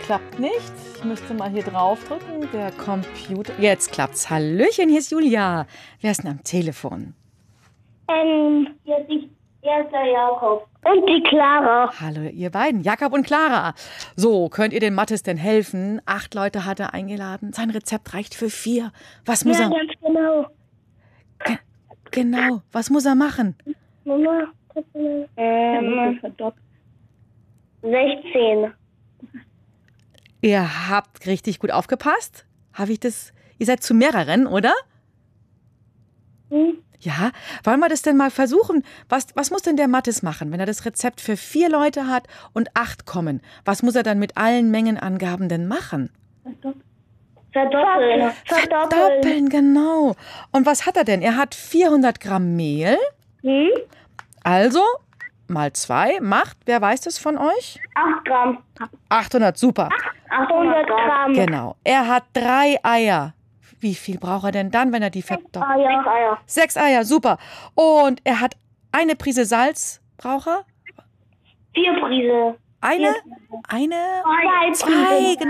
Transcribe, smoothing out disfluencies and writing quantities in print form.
klappt nicht. Ich müsste mal hier draufdrücken. Der Computer. Jetzt klappt's. Hallöchen, hier ist Julia. Wer ist denn am Telefon? Hier ist der Jakob. Und die Clara. Hallo, ihr beiden. Jakob und Clara. So, könnt ihr dem Mathis denn helfen? 8 Leute hat er eingeladen. Sein Rezept reicht für 4. Was muss Ja, er... ganz genau. Genau. Was muss er machen? Mama, 16. Ihr habt richtig gut aufgepasst. Habe ich das... Ihr seid zu mehreren, oder? Ja, wollen wir das denn mal versuchen? Was muss denn der Mathis machen, wenn er das Rezept für 4 Leute hat und 8 kommen? Was muss er dann mit allen Mengenangaben denn machen? Verdoppeln. Doppeln, genau. Und was hat er denn? Er hat 400 Gramm Mehl. Also, mal 2 macht, wer weiß das von euch? 8 Gramm. 800, super. 800 Gramm. Genau. Er hat 3 Eier. Wie viel braucht er denn dann, wenn er die verdoppelt? 6 Eier. 6 Eier, super. Und er hat eine Prise Salz, braucht er? 4 Prise. Eine? 2 2, genau.